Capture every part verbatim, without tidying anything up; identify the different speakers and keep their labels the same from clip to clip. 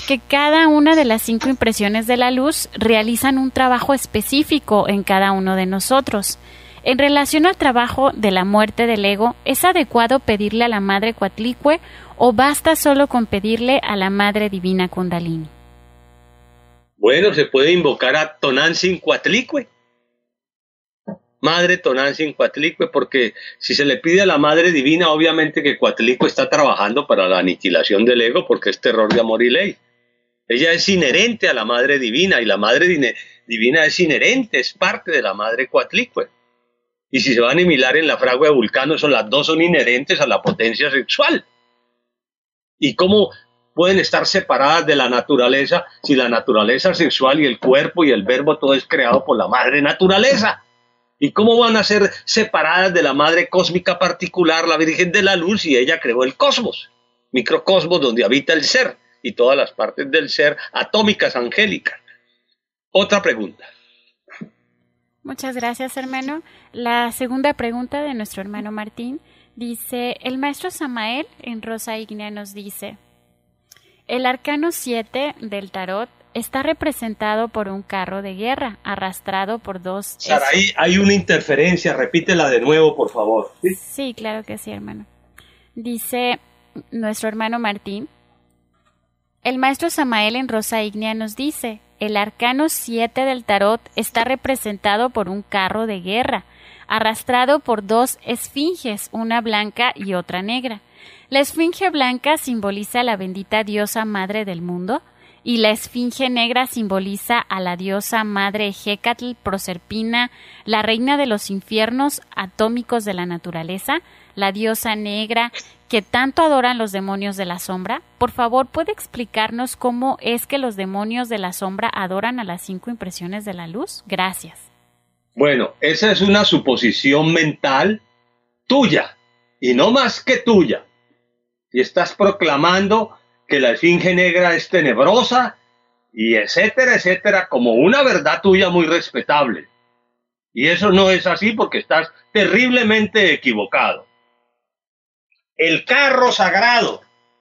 Speaker 1: que cada una de las cinco impresiones de la luz realizan un trabajo específico en cada uno de nosotros. En relación al trabajo de la muerte del ego, ¿es adecuado pedirle a la Madre Coatlicue o basta solo con pedirle a la Madre Divina Kundalini?
Speaker 2: Bueno, se puede invocar a Tonantzin Coatlicue, Madre Tonantzin Coatlicue, porque si se le pide a la Madre Divina, obviamente que Coatlicue está trabajando para la aniquilación del ego, porque es terror de amor y ley. Ella es inherente a la Madre Divina, y la Madre Divina es inherente, es parte de la Madre Coatlicue. Y si se van a aniquilar en la fragua de Vulcano, son, las dos son inherentes a la potencia sexual. ¿Y cómo pueden estar separadas de la naturaleza si la naturaleza sexual y el cuerpo y el verbo todo es creado por la Madre Naturaleza? ¿Y cómo van a ser separadas de la Madre Cósmica particular, la Virgen de la Luz, si ella creó el cosmos, microcosmos donde habita el ser y todas las partes del ser atómicas, angélicas? Otra pregunta.
Speaker 1: Muchas gracias, hermano. La segunda pregunta de nuestro hermano Martín dice, el maestro Samael en Rosa Ígnea nos dice, el arcano siete del tarot está representado por un carro de guerra arrastrado por dos...
Speaker 2: Sara, ahí hay una interferencia, repítela de nuevo, por favor. ¿Sí?
Speaker 1: Sí, claro que sí, hermano. Dice nuestro hermano Martín, el maestro Samael en Rosa Ígnea nos dice, el arcano siete del tarot está representado por un carro de guerra, arrastrado por dos esfinges, una blanca y otra negra. La esfinge blanca simboliza a la bendita diosa madre del mundo y la esfinge negra simboliza a la diosa madre Hécatl Proserpina, la reina de los infiernos atómicos de la naturaleza, la diosa negra que tanto adoran los demonios de la sombra. Por favor, ¿puede explicarnos cómo es que los demonios de la sombra adoran a las cinco impresiones de la luz? Gracias.
Speaker 2: Bueno, esa es una suposición mental tuya, y no más que tuya. Y estás proclamando que la esfinge negra es tenebrosa, y etcétera, etcétera, como una verdad tuya muy respetable. Y eso no es así porque estás terriblemente equivocado. El carro sagrado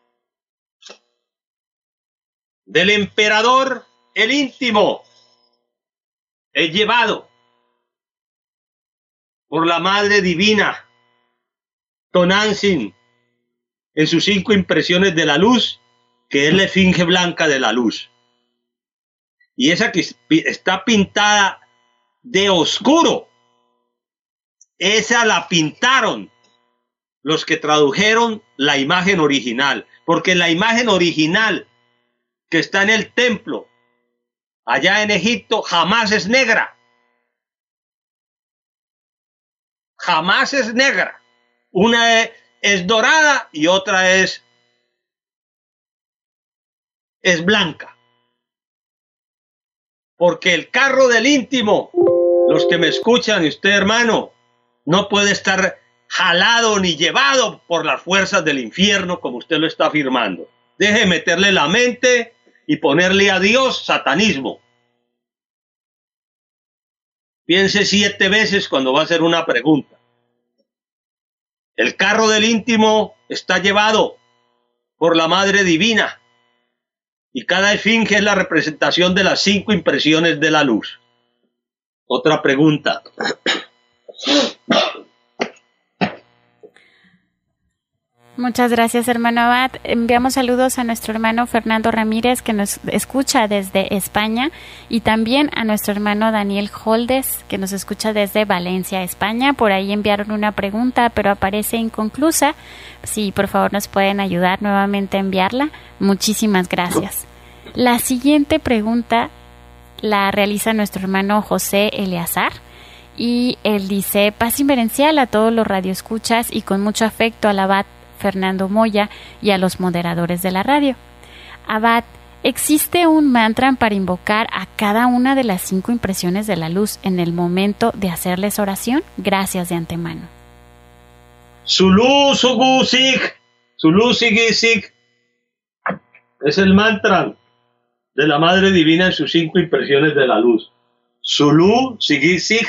Speaker 2: del emperador, el íntimo, es llevado por la Madre Divina, Tonantzin, en sus cinco impresiones de la luz, que es la esfinge blanca de la luz. Y esa que está pintada de oscuro, esa la pintaron los que tradujeron la imagen original, porque la imagen original que está en el templo allá en Egipto jamás es negra, jamás es negra. Una es, es dorada y otra es es blanca, porque el carro del íntimo, los que me escuchan y usted, hermano, no puede estar jalado ni llevado por las fuerzas del infierno como usted lo está afirmando. Deje de meterle la mente y ponerle a Dios satanismo. Piense siete veces cuando va a hacer una pregunta. El carro del íntimo está llevado por la Madre Divina y cada esfinge es la representación de las cinco impresiones de la luz. Otra pregunta.
Speaker 1: Muchas gracias, hermano Abad. Enviamos saludos a nuestro hermano Fernando Ramírez, que nos escucha desde España, y también a nuestro hermano Daniel Holdes, que nos escucha desde Valencia, España. Por ahí enviaron una pregunta, pero aparece inconclusa. Sí, por favor, nos pueden ayudar nuevamente a enviarla. Muchísimas gracias. La siguiente pregunta la realiza nuestro hermano José Eleazar, y él dice: paz inverencial a todos los radioescuchas y con mucho afecto al Abad Fernando Moya y a los moderadores de la radio. Abad, ¿existe un mantra para invocar a cada una de las cinco impresiones de la luz en el momento de hacerles oración? Gracias de antemano.
Speaker 2: Sulu Sugu Sig, Sulu Sigi Sig, es el mantra de la Madre Divina en sus cinco impresiones de la luz. Sulu Sigi Sig.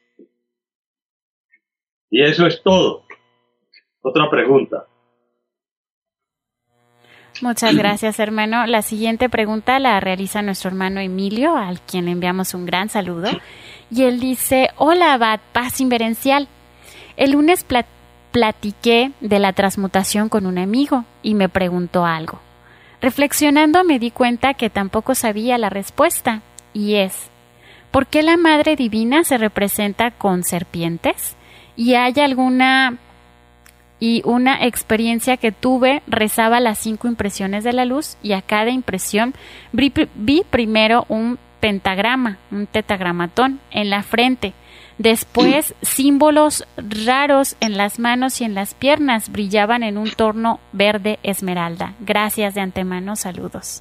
Speaker 2: Y eso es todo. Otra pregunta.
Speaker 1: Muchas gracias, hermano. La siguiente pregunta la realiza nuestro hermano Emilio, al quien le enviamos un gran saludo. Y él dice: hola, Abad, paz inverencial. El lunes plat platiqué de la transmutación con un amigo y me preguntó algo. Reflexionando me di cuenta que tampoco sabía la respuesta, y es: ¿por qué la Madre Divina se representa con serpientes? ¿Y hay alguna y una experiencia que tuve? Rezaba las cinco impresiones de la luz y a cada impresión vi, vi primero un pentagrama, un tetragramatón en la frente. Después, símbolos raros en las manos y en las piernas brillaban en un tono verde esmeralda. Gracias de antemano, saludos.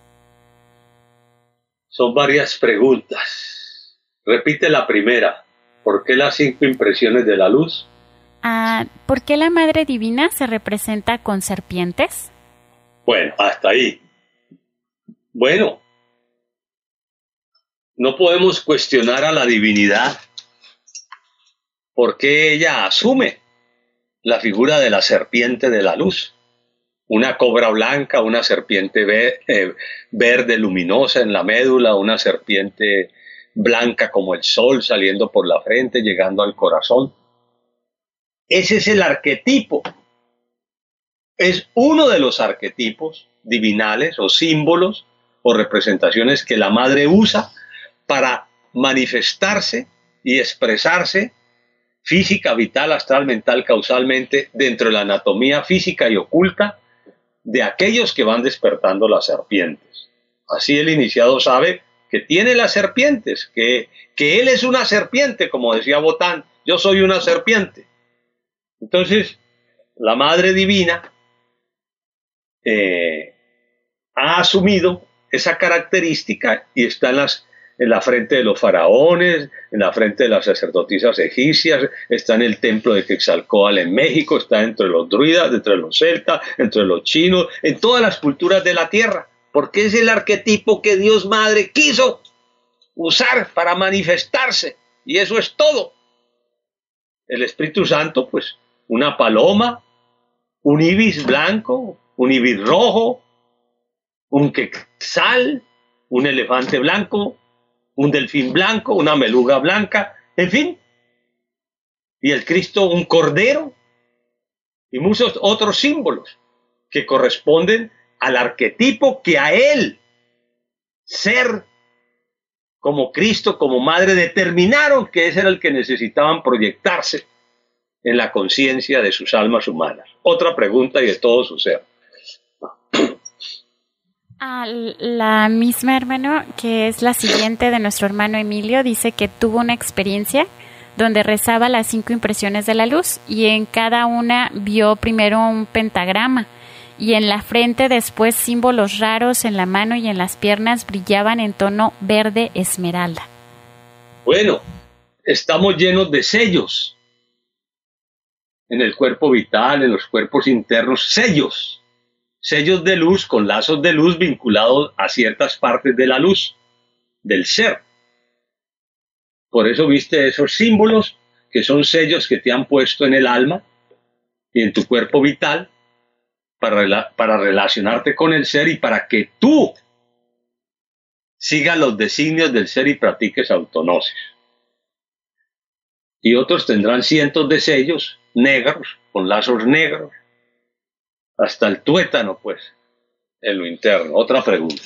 Speaker 2: Son varias preguntas. Repite la primera. ¿Por qué las cinco impresiones de la luz?
Speaker 1: Ah, ¿por qué la Madre Divina se representa con serpientes?
Speaker 2: Bueno, hasta ahí. Bueno, no podemos cuestionar a la divinidad porque ella asume la figura de la serpiente de la luz. Una cobra blanca, una serpiente ve eh, verde luminosa en la médula, una serpiente blanca como el sol saliendo por la frente, llegando al corazón. Ese es el arquetipo. Es uno de los arquetipos divinales o símbolos o representaciones que la madre usa para manifestarse y expresarse física, vital, astral, mental, causalmente dentro de la anatomía física y oculta de aquellos que van despertando las serpientes. Así el iniciado sabe que tiene las serpientes, que, que él es una serpiente, como decía Botán, yo soy una serpiente. Entonces, la Madre Divina eh, ha asumido esa característica y está en, las, en la frente de los faraones, en la frente de las sacerdotisas egipcias, está en el templo de Quetzalcóatl en México, está entre los druidas, entre los celtas, entre los chinos, en todas las culturas de la tierra, porque es el arquetipo que Dios Madre quiso usar para manifestarse, y eso es todo. El Espíritu Santo, pues, una paloma, un ibis blanco, un ibis rojo, un quetzal, un elefante blanco, un delfín blanco, una beluga blanca, en fin. Y el Cristo, un cordero, y muchos otros símbolos que corresponden al arquetipo que a él, ser como Cristo, como Madre, determinaron que ese era el que necesitaban proyectarse en la conciencia de sus almas humanas. Otra pregunta y de todo su ser.
Speaker 1: Ah, la misma, hermano, que es la siguiente de nuestro hermano Emilio, dice que tuvo una experiencia donde rezaba las cinco impresiones de la luz y en cada una vio primero un pentagrama y en la frente después símbolos raros en la mano y en las piernas brillaban en tono verde esmeralda. Bueno,
Speaker 2: estamos llenos de sellos en el cuerpo vital, en los cuerpos internos, sellos. Sellos de luz con lazos de luz vinculados a ciertas partes de la luz, del ser. Por eso viste esos símbolos que son sellos que te han puesto en el alma y en tu cuerpo vital para, para relacionarte con el ser y para que tú sigas los designios del ser y practiques autognosis. Y otros tendrán cientos de sellos negros, con lazos negros, hasta el tuétano, pues, en lo interno. Otra pregunta.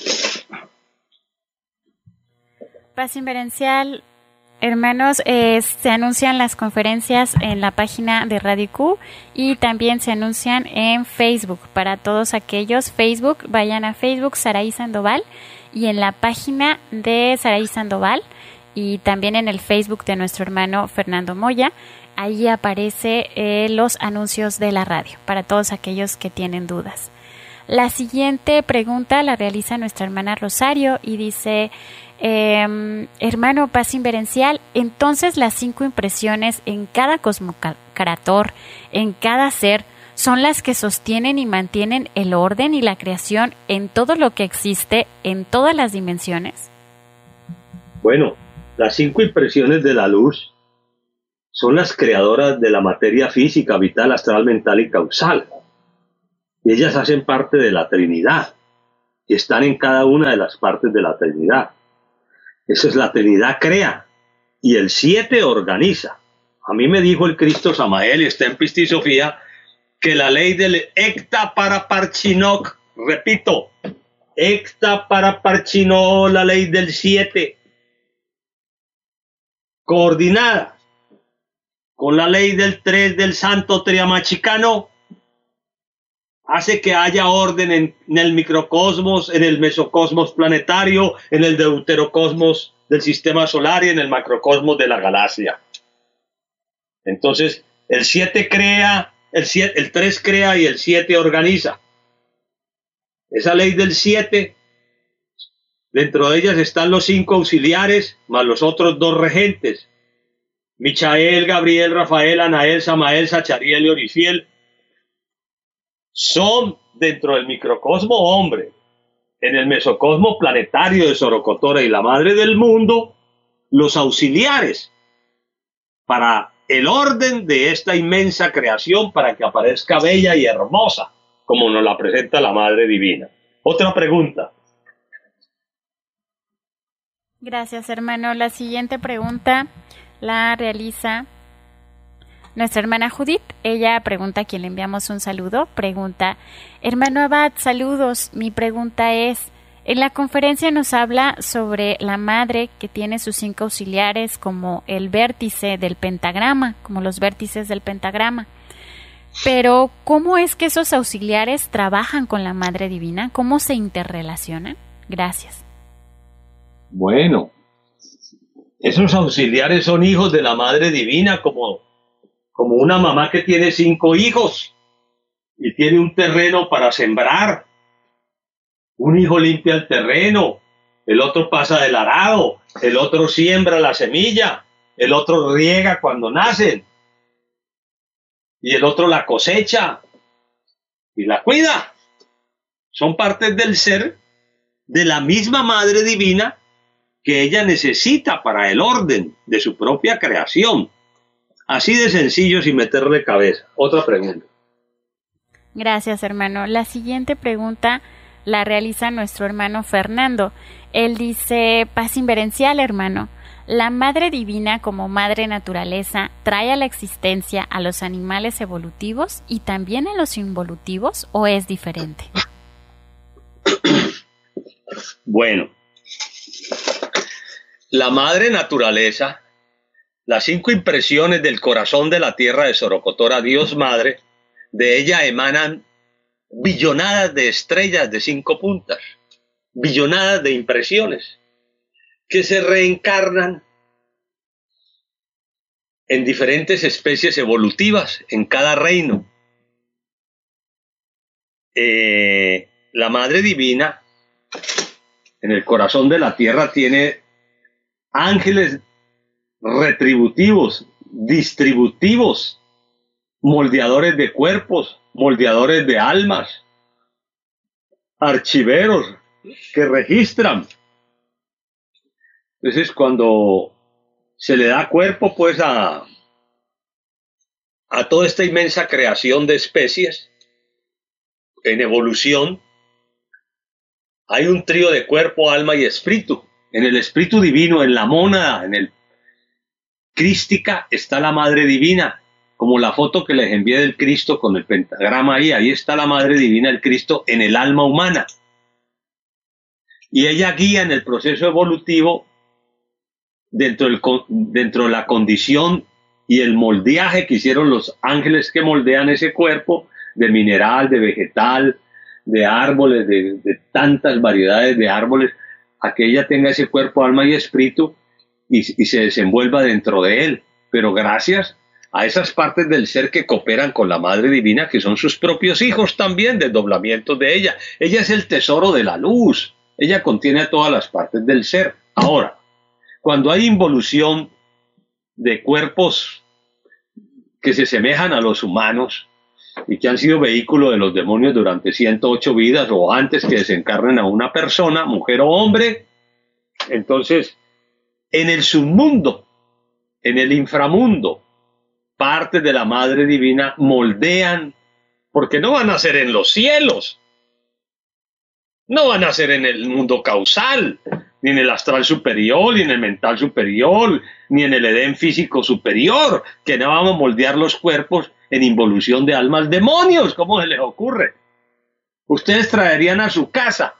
Speaker 1: Paz inverencial, hermanos, eh, se anuncian las conferencias en la página de Radio Q y también se anuncian en Facebook. Para todos aquellos, Facebook, vayan a Facebook Saraí Sandoval y en la página de Saraí Sandoval y también en el Facebook de nuestro hermano Fernando Moya. Ahí aparece eh, los anuncios de la radio para todos aquellos que tienen dudas. La siguiente pregunta la realiza nuestra hermana Rosario y dice, eh, hermano Paz Inverencial, entonces las cinco impresiones en cada cosmocrator, en cada ser, son las que sostienen y mantienen el orden y la creación en todo lo que existe, en todas las dimensiones.
Speaker 2: Bueno, las cinco impresiones de la luz son las creadoras de la materia física, vital, astral, mental y causal. Y ellas hacen parte de la Trinidad y están en cada una de las partes de la Trinidad. Esa es la Trinidad crea y el siete organiza. A mí me dijo el Cristo Samael, y está en Pistis Sofía, que la ley del Ecta para Parchinok, repito, Ecta para Parchinok, la ley del siete, coordinada con la ley del tres del Santo Triamachicano, hace que haya orden en, en el microcosmos, en el mesocosmos planetario, en el deuterocosmos del sistema solar y en el macrocosmos de la galaxia. Entonces, el siete crea, el, siete, el tres crea y el siete organiza. Esa ley del siete, dentro de ellas están los cinco auxiliares, más los otros dos regentes. Michael, Gabriel, Rafael, Anael, Samael, Sachariel y Oriciel. Son dentro del microcosmo hombre, en el mesocosmo planetario de Sorocotora y la madre del mundo, los auxiliares para el orden de esta inmensa creación, para que aparezca bella y hermosa, como nos la presenta la Madre Divina. Otra pregunta.
Speaker 1: Gracias, hermano. La siguiente pregunta la realiza nuestra hermana Judith. Ella pregunta, a quien le enviamos un saludo, pregunta: hermano Abad, saludos. Mi pregunta es, en la conferencia nos habla sobre la madre que tiene sus cinco auxiliares como el vértice del pentagrama, como los vértices del pentagrama. Pero, ¿cómo es que esos auxiliares trabajan con la Madre Divina? ¿Cómo se interrelacionan? Gracias.
Speaker 2: Bueno, esos auxiliares son hijos de la Madre Divina, como como una mamá que tiene cinco hijos y tiene un terreno para sembrar. Un hijo limpia el terreno, el otro pasa del arado, el otro siembra la semilla, el otro riega cuando nacen y el otro la cosecha y la cuida. Son partes del ser de la misma Madre Divina que ella necesita para el orden de su propia creación. Así de sencillo, sin meterle cabeza. Otra pregunta.
Speaker 1: Gracias, hermano. La siguiente pregunta la realiza nuestro hermano Fernando. Él dice: paz inverencial, hermano. ¿La Madre Divina, como Madre Naturaleza, trae a la existencia a los animales evolutivos y también a los involutivos, o es diferente?
Speaker 2: Bueno, la Madre Naturaleza, las cinco impresiones del corazón de la tierra de Sorocotora, Dios Madre, de ella emanan billonadas de estrellas de cinco puntas, billonadas de impresiones, que se reencarnan en diferentes especies evolutivas en cada reino. Eh, la Madre Divina, en el corazón de la tierra, tiene ángeles retributivos, distributivos, moldeadores de cuerpos, moldeadores de almas, archiveros que registran. Entonces, cuando se le da cuerpo pues a, a toda esta inmensa creación de especies en evolución, hay un trío de cuerpo, alma y espíritu. En el espíritu divino, en la mónada, en el crística, está la Madre Divina, como la foto que les envié del Cristo con el pentagrama ahí. Ahí está la Madre Divina, el Cristo, en el alma humana. Y ella guía en el proceso evolutivo dentro, del, dentro de la condición y el moldeaje que hicieron los ángeles que moldean ese cuerpo, de mineral, de vegetal, de árboles, de, de tantas variedades de árboles, a que ella tenga ese cuerpo, alma y espíritu y, y se desenvuelva dentro de él. Pero gracias a esas partes del ser que cooperan con la Madre Divina, que son sus propios hijos también, desdoblamientos de ella. Ella es el tesoro de la luz. Ella contiene a todas las partes del ser. Ahora, cuando hay involución de cuerpos que se semejan a los humanos y que han sido vehículo de los demonios durante ciento ocho vidas o antes que desencarnen a una persona, mujer o hombre, entonces en el submundo, en el inframundo, partes de la Madre Divina moldean porque no van a ser en los cielos, no van a ser en el mundo causal, ni en el astral superior, ni en el mental superior, ni en el Edén físico superior, que no vamos a moldear los cuerpos en involución de almas demonios. ¿Cómo se les ocurre? Ustedes traerían a su casa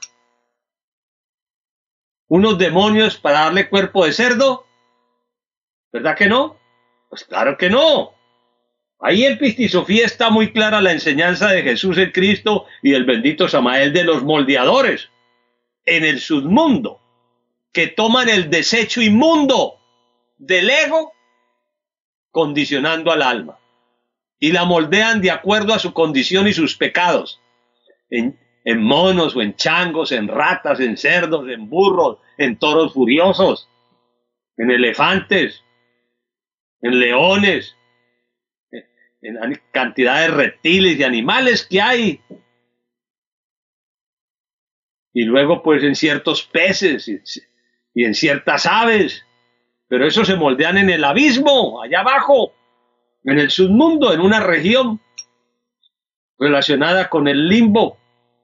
Speaker 2: unos demonios para darle cuerpo de cerdo, ¿verdad que no? Pues claro que no. Ahí en Pistisofía está muy clara la enseñanza de Jesús el Cristo y el bendito Samael de los moldeadores en el submundo, que toman el desecho inmundo del ego condicionando al alma y la moldean de acuerdo a su condición y sus pecados, en, en monos o en changos, en ratas, en cerdos, en burros, en toros furiosos, en elefantes, en leones, en cantidad de reptiles y animales que hay, y luego pues en ciertos peces y, y en ciertas aves, pero eso se moldean en el abismo, allá abajo, en el submundo, en una región relacionada con el limbo.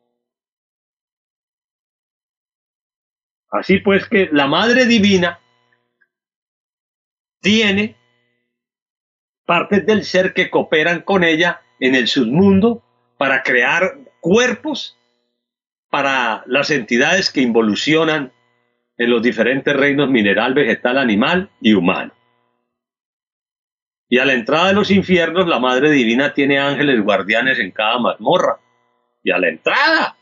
Speaker 2: Así pues que la Madre Divina tiene partes del ser que cooperan con ella en el submundo para crear cuerpos para las entidades que involucionan en los diferentes reinos mineral, vegetal, animal y humano. Y a la entrada de los infiernos, la Madre Divina tiene ángeles guardianes en cada mazmorra. Y a la entrada,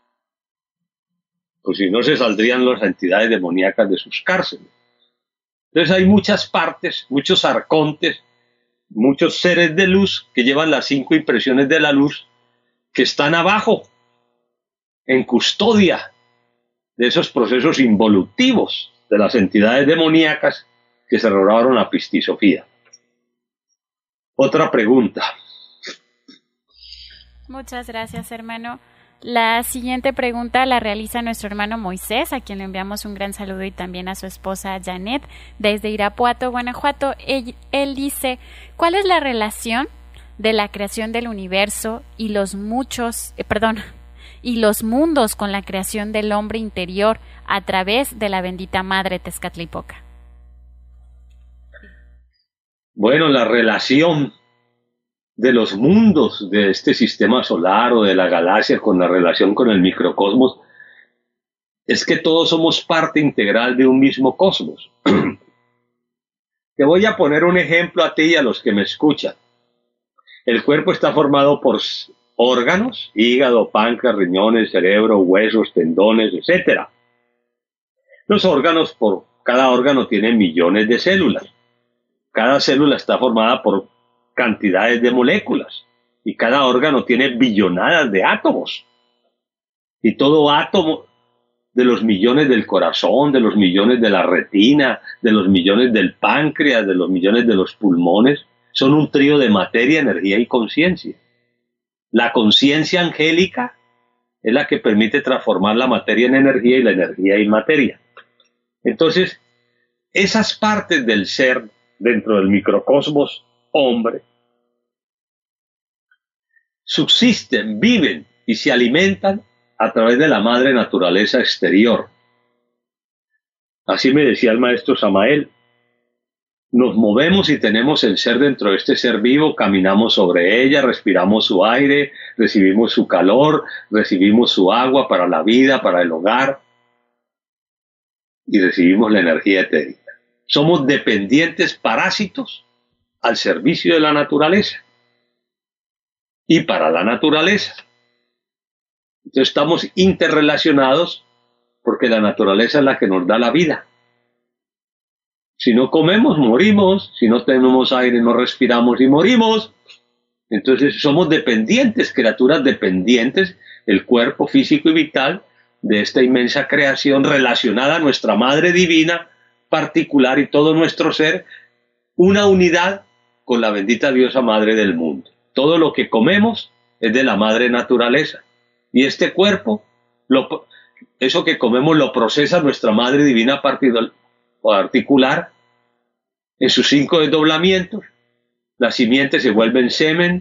Speaker 2: pues si no se saldrían las entidades demoníacas de sus cárceles. Entonces hay muchas partes, muchos arcontes, muchos seres de luz que llevan las cinco impresiones de la luz, que están abajo, en custodia de esos procesos involutivos de las entidades demoníacas que se robaron a Pistisofía. Otra pregunta.
Speaker 1: Muchas gracias, hermano. La siguiente pregunta la realiza nuestro hermano Moisés, a quien le enviamos un gran saludo, y también a su esposa Janet, desde Irapuato, Guanajuato. Él, él dice, ¿cuál es la relación de la creación del universo y los muchos, eh, perdón, y los mundos con la creación del hombre interior a través de la bendita Madre Tezcatlipoca?
Speaker 2: Bueno, la relación de los mundos de este sistema solar o de la galaxia con la relación con el microcosmos es que todos somos parte integral de un mismo cosmos. Te voy a poner un ejemplo a ti y a los que me escuchan. El cuerpo está formado por órganos, hígado, páncreas, riñones, cerebro, huesos, tendones, etcétera. Los órganos, por cada órgano tiene millones de células. Cada célula está formada por cantidades de moléculas y cada órgano tiene billonadas de átomos. Y todo átomo, de los millones del corazón, de los millones de la retina, de los millones del páncreas, de los millones de los pulmones, son un trío de materia, energía y conciencia. La conciencia angélica es la que permite transformar la materia en energía y la energía en materia. Entonces, esas partes del ser dentro del microcosmos hombre subsisten, viven y se alimentan a través de la madre naturaleza exterior. Así me decía el maestro Samael, nos movemos y tenemos el ser dentro de este ser vivo, caminamos sobre ella, respiramos su aire, recibimos su calor, recibimos su agua para la vida, para el hogar, y recibimos la energía etérica. Somos dependientes parásitos al servicio de la naturaleza y para la naturaleza. Entonces estamos interrelacionados porque la naturaleza es la que nos da la vida. Si no comemos, morimos. Si no tenemos aire, no respiramos y morimos. Entonces somos dependientes, criaturas dependientes, el cuerpo físico y vital de esta inmensa creación relacionada a nuestra Madre Divina particular y todo nuestro ser, una unidad con la bendita diosa Madre del mundo. Todo lo que comemos es de la Madre Naturaleza. Y este cuerpo, lo, eso que comemos lo procesa nuestra Madre Divina particular en sus cinco desdoblamientos. Las simientes se vuelven semen,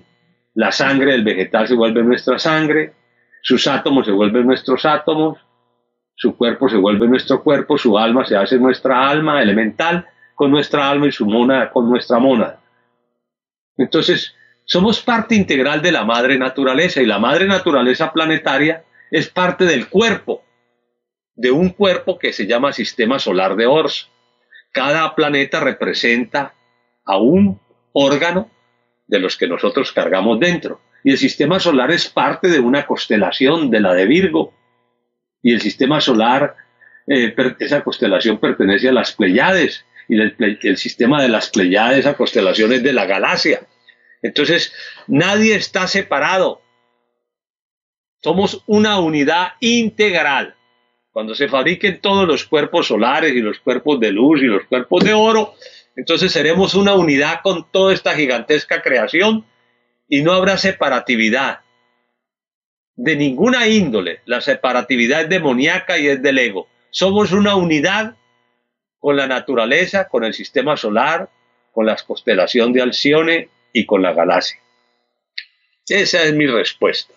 Speaker 2: La sangre del vegetal se vuelve nuestra sangre, sus átomos se vuelven nuestros átomos, su cuerpo se vuelve nuestro cuerpo, su alma se hace nuestra alma elemental con nuestra alma y su mónada con nuestra mónada. Entonces, somos parte integral de la madre naturaleza, y la madre naturaleza planetaria es parte del cuerpo, de un cuerpo que se llama Sistema Solar de Ors. Cada planeta representa a un órgano de los que nosotros cargamos dentro. Y el sistema solar es parte de una constelación, de la de Virgo. Y el sistema solar, eh, esa constelación pertenece a las Pleiades. Y el, el sistema de las Pleiades, esa constelación es de la galaxia. Entonces, nadie está separado. Somos una unidad integral. Cuando se fabriquen todos los cuerpos solares y los cuerpos de luz y los cuerpos de oro, entonces seremos una unidad con toda esta gigantesca creación y no habrá separatividad de ninguna índole. La separatividad es demoníaca y es del ego. Somos una unidad con la naturaleza, con el sistema solar, con la constelación de Alcione y con la galaxia. Esa es mi respuesta.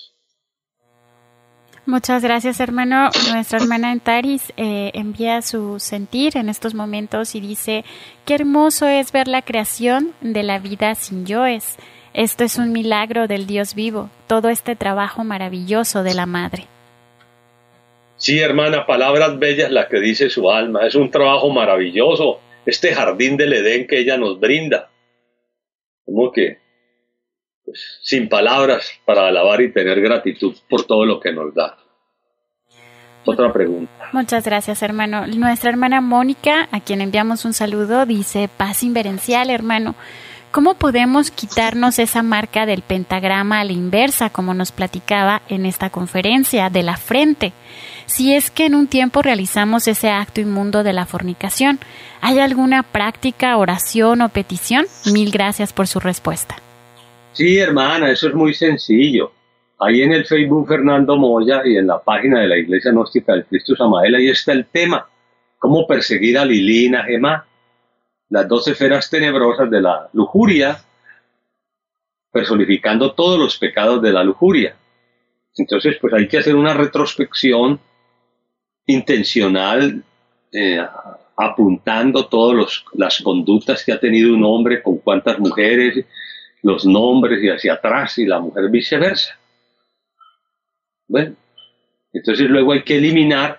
Speaker 1: Muchas gracias, hermano. Nuestra hermana Antares eh, envía su sentir en estos momentos y dice: qué hermoso es ver la creación de la vida sin yoes. Esto es un milagro del Dios vivo, todo este trabajo maravilloso de la madre.
Speaker 2: Sí, hermana, palabras bellas las que dice su alma. Es un trabajo maravilloso, este jardín del Edén que ella nos brinda. Como que pues, sin palabras para alabar y tener gratitud por todo lo que nos da. Otra pregunta.
Speaker 1: Muchas gracias, hermano. Nuestra hermana Mónica, a quien enviamos un saludo, dice: paz inverencial, hermano. ¿Cómo podemos quitarnos esa marca del pentagrama a la inversa, como nos platicaba en esta conferencia, de la frente? Si es que en un tiempo realizamos ese acto inmundo de la fornicación, ¿hay alguna práctica, oración o petición? Mil gracias por su respuesta.
Speaker 2: Sí, hermana, eso es muy sencillo. Ahí en el Facebook Fernando Moya y en la página de la Iglesia Gnóstica del Cristo Samael, ahí está el tema. ¿Cómo perseguir a Lilí y a Gemá? Las dos esferas tenebrosas de la lujuria, personificando todos los pecados de la lujuria. Entonces, pues hay que hacer una retrospección intencional, eh, apuntando todas las conductas que ha tenido un hombre con cuántas mujeres, los nombres y hacia atrás, y la mujer viceversa. Bueno, entonces luego hay que eliminar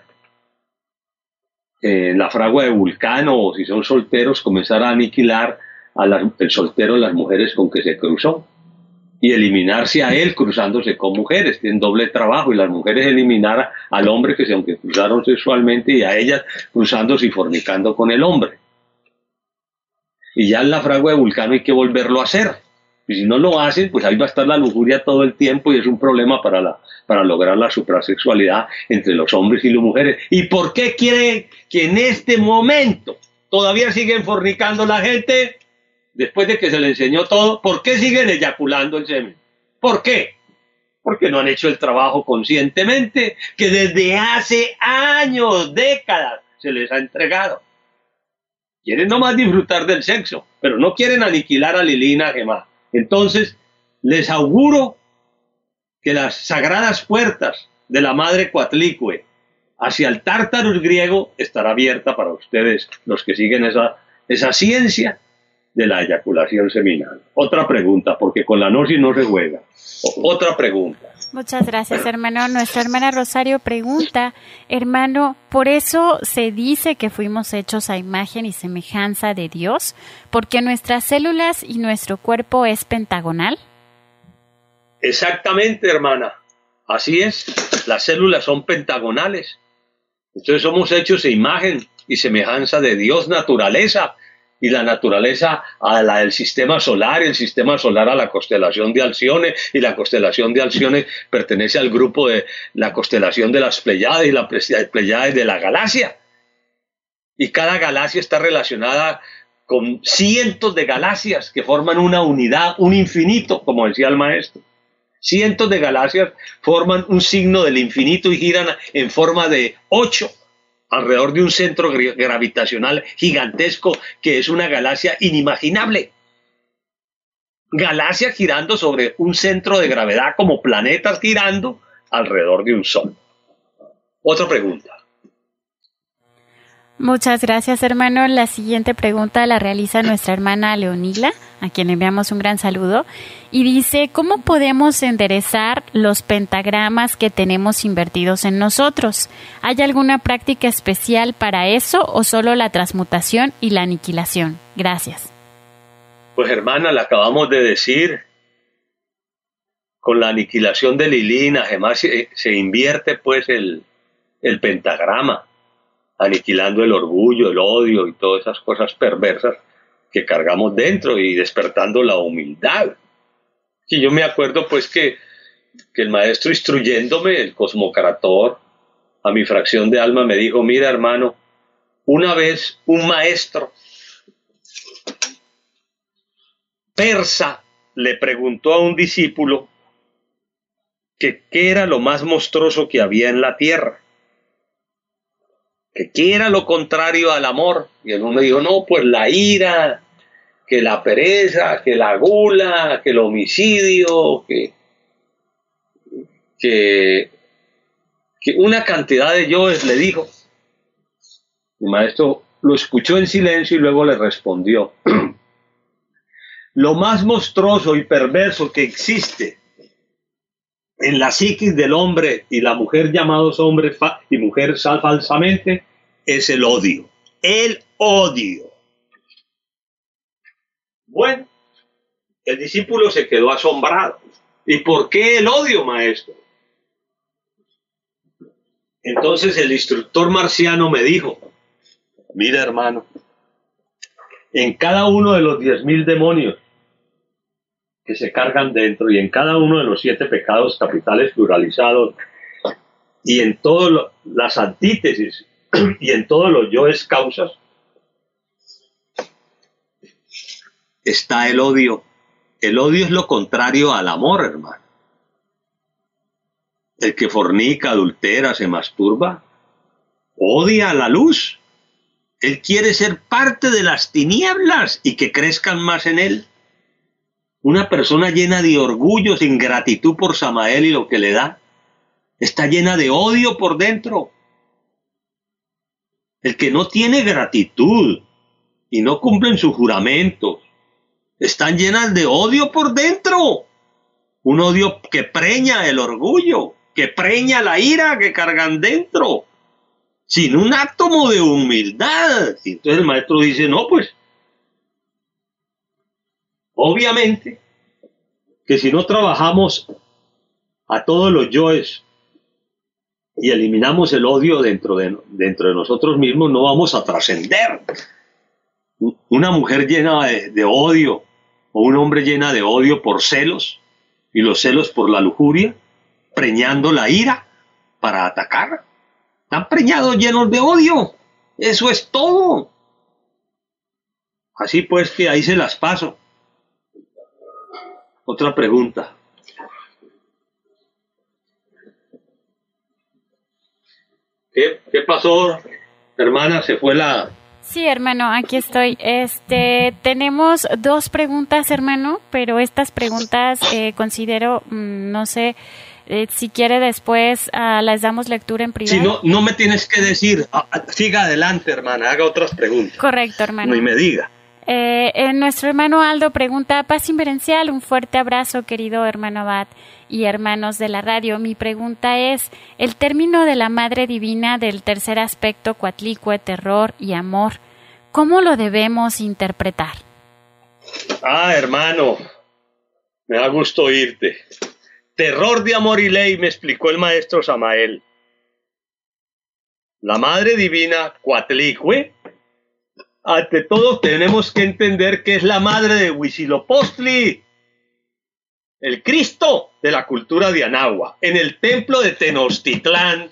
Speaker 2: en la fragua de Vulcano, o si son solteros, comenzar a aniquilar a la, el soltero, las mujeres con que se cruzó, y eliminarse a él cruzándose con mujeres. Tienen doble trabajo, y las mujeres eliminar a, al hombre que se aunque cruzaron sexualmente, y a ellas cruzándose y fornicando con el hombre. Y ya en la fragua de Vulcano hay que volverlo a hacer. Y si no lo hacen, pues ahí va a estar la lujuria todo el tiempo, y es un problema para, la, para lograr la suprasexualidad entre los hombres y las mujeres. ¿Y por qué quiere que en este momento todavía siguen fornicando la gente? Después de que se le enseñó todo, ¿por qué siguen eyaculando el semen? ¿Por qué? Porque no han hecho el trabajo conscientemente, que desde hace años, décadas, se les ha entregado. Quieren nomás disfrutar del sexo, pero no quieren aniquilar a Lilí y a Gemá. Entonces, les auguro que las sagradas puertas de la Madre Coatlicue hacia el Tártarus griego estará abierta para ustedes, los que siguen esa, esa ciencia de la eyaculación seminal. Otra pregunta, porque con la gnosis no se juega. Otra pregunta.
Speaker 1: Muchas gracias, hermano. Nuestra hermana Rosario pregunta: hermano, ¿por eso se dice que fuimos hechos a imagen y semejanza de Dios? ¿Porque nuestras células y nuestro cuerpo es pentagonal?
Speaker 2: Exactamente, hermana. Así es. Las células son pentagonales. Entonces somos hechos a imagen y semejanza de Dios, naturaleza. Y la naturaleza a la del sistema solar, y el sistema solar a la constelación de Alcione, y la constelación de Alcione pertenece al grupo de la constelación de las Pleiades y la Pleiades de la galaxia. Y cada galaxia está relacionada con cientos de galaxias que forman una unidad, un infinito, como decía el maestro. Cientos de galaxias forman un signo del infinito y giran en forma de ocho, alrededor de un centro gravitacional gigantesco que es una galaxia inimaginable. galaxias girando sobre un centro de gravedad como planetas girando alrededor de un sol. Otra pregunta.
Speaker 1: Muchas gracias, hermano. La siguiente pregunta la realiza nuestra hermana Leonila, a quien enviamos un gran saludo, y dice, ¿cómo podemos enderezar los pentagramas que tenemos invertidos en nosotros? ¿Hay alguna práctica especial para eso o solo la transmutación y la aniquilación? Gracias.
Speaker 2: Pues hermana, le acabamos de decir, con la aniquilación de Lilín, además se, se invierte pues el, el pentagrama, aniquilando el orgullo, el odio y todas esas cosas perversas que cargamos dentro y despertando la humildad. Y yo me acuerdo pues que, que el maestro instruyéndome, el cosmocrator, a mi fracción de alma me dijo, mira hermano, una vez un maestro persa le preguntó a un discípulo que qué era lo más monstruoso que había en la tierra, que qué era lo contrario al amor, y el uno dijo, no, pues la ira, que la pereza, que la gula, que el homicidio, que, que, que una cantidad de yoes, le dijo. El maestro lo escuchó en silencio y luego le respondió, lo más monstruoso y perverso que existe en la psiquis del hombre y la mujer llamados hombre y mujer falsamente es el odio. El odio. Bueno, el discípulo se quedó asombrado. ¿Y por qué el odio, maestro? Entonces el instructor marciano me dijo, mira hermano, en cada uno de los diez mil demonios que se cargan dentro y en cada uno de los siete pecados capitales pluralizados y en todas las antítesis y en todos los yoes causas está el odio. El odio es lo contrario al amor, hermano. El que fornica, adultera, se masturba, odia a la luz. Él quiere ser parte de las tinieblas y que crezcan más en él. Una persona llena de orgullo, sin gratitud por Samael y lo que le da, está llena de odio por dentro. El que no tiene gratitud y no cumplen sus juramentos, están llenas de odio por dentro. Un odio que preña el orgullo, que preña la ira que cargan dentro, sin un átomo de humildad. Y entonces el maestro dice, no, pues, obviamente, que si no trabajamos a todos los yoes y eliminamos el odio dentro de, dentro de nosotros mismos, no vamos a trascender. Una mujer llena de, de odio o un hombre llena de odio por celos y los celos por la lujuria, preñando la ira para atacar. Están preñados, llenos de odio. Eso es todo. Así pues que ahí se las paso. Otra pregunta. ¿Qué, qué pasó, hermana? ¿Se fue la...?
Speaker 1: Sí, hermano, aquí estoy. Este, tenemos dos preguntas, hermano, pero estas preguntas eh, considero, mmm, no sé, eh, si quiere después uh, las damos lectura en privado.
Speaker 2: Si no, no me tienes que decir, siga adelante, hermana, haga otras preguntas.
Speaker 1: Correcto, hermano.
Speaker 2: No, y me diga.
Speaker 1: Eh, eh, nuestro hermano Aldo pregunta, paz inverencial, un fuerte abrazo, querido hermano Abad y hermanos de la radio. Mi pregunta es, el término de la Madre Divina del tercer aspecto, Coatlicue, terror y amor, ¿cómo lo debemos interpretar?
Speaker 2: Ah, hermano, me da gusto oírte. Terror de amor y ley, me explicó el maestro Samael. La Madre Divina, Coatlicue, ante todo tenemos que entender que es la madre de Huitzilopochtli, el Cristo de la cultura de Anáhuac, en el templo de Tenochtitlán,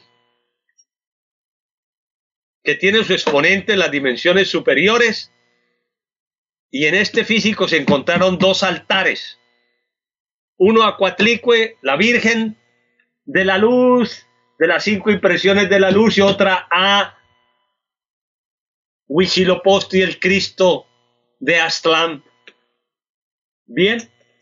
Speaker 2: que tiene su exponente en las dimensiones superiores, y en este físico se encontraron dos altares, uno a Coatlicue, la Virgen de la Luz, de las cinco impresiones de la luz, y otra a Huitzilopochtli, el Cristo de Aztlán. Bien,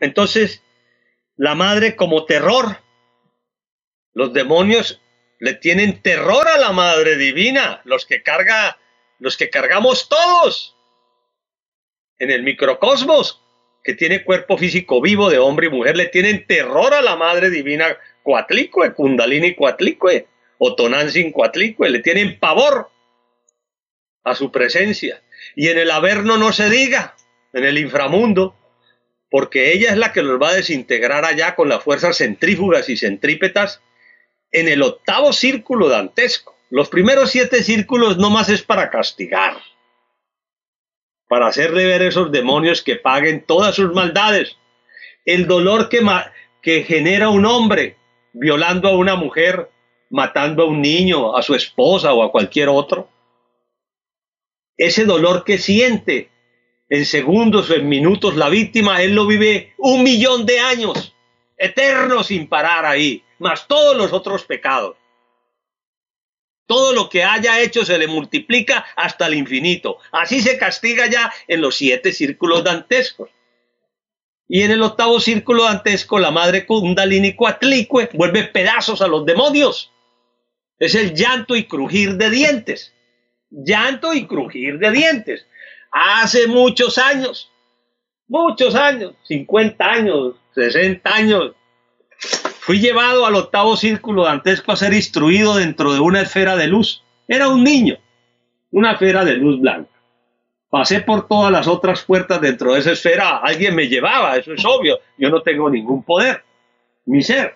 Speaker 2: Entonces, la madre como terror. Los demonios le tienen terror a la madre divina, los que carga, los que cargamos todos en el microcosmos, que tiene cuerpo físico vivo de hombre y mujer, le tienen terror a la madre divina Coatlicue, Kundalini Coatlicue, o Tonantzin Coatlicue, le tienen pavor a su presencia. Y en el Averno no se diga, en el inframundo, porque ella es la que los va a desintegrar allá con las fuerzas centrífugas y centrípetas en el octavo círculo dantesco. Los primeros siete círculos no más es para castigar, para hacerle ver a esos demonios que paguen todas sus maldades. El dolor que, que genera un hombre violando a una mujer, matando a un niño, a su esposa o a cualquier otro. Ese dolor que siente en segundos o en minutos la víctima, él lo vive un millón de años, eterno sin parar ahí, más todos los otros pecados. Todo lo que haya hecho se le multiplica hasta el infinito. Así se castiga ya en los siete círculos dantescos. Y en el octavo círculo dantesco, la madre Kundalini Coatlicue vuelve pedazos a los demonios. Es el llanto y crujir de dientes. Llanto y crujir de dientes. Hace muchos años, muchos años, cincuenta años, sesenta años, fui llevado al octavo círculo dantesco a ser instruido dentro de una esfera de luz. Era un niño, una esfera de luz blanca. Pasé por todas las otras puertas dentro de esa esfera, alguien me llevaba, eso es obvio, yo no tengo ningún poder, mi ser.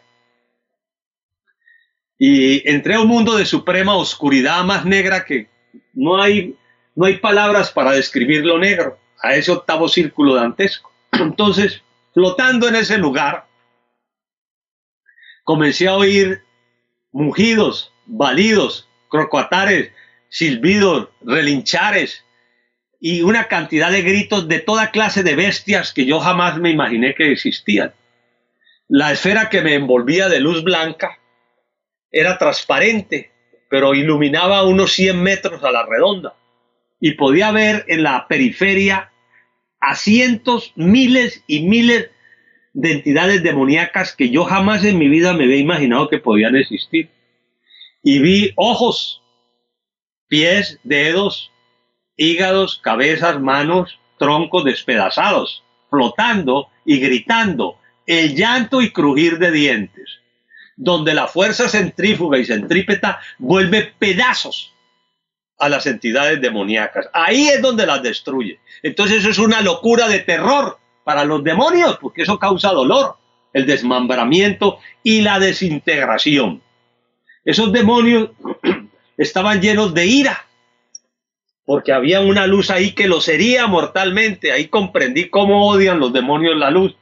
Speaker 2: Y entré a un mundo de suprema oscuridad más negra que no hay, no hay palabras para describir lo negro, a ese octavo círculo dantesco. Entonces, flotando en ese lugar, comencé a oír mugidos, balidos, crocoatares, silbidos, relinchares y una cantidad de gritos de toda clase de bestias que yo jamás me imaginé que existían. La esfera que me envolvía de luz blanca era transparente, pero iluminaba unos cien metros a la redonda y podía ver en la periferia a cientos, miles y miles de entidades demoníacas que yo jamás en mi vida me había imaginado que podían existir. Y vi ojos, pies, dedos, hígados, cabezas, manos, troncos despedazados, flotando y gritando, el llanto y crujir de dientes, donde la fuerza centrífuga y centrípeta vuelve pedazos a las entidades demoníacas. Ahí es donde las destruye. Entonces eso es una locura de terror para los demonios, porque eso causa dolor, el desmembramiento y la desintegración. Esos demonios estaban llenos de ira, porque había una luz ahí que los hería mortalmente. Ahí comprendí cómo odian los demonios la luz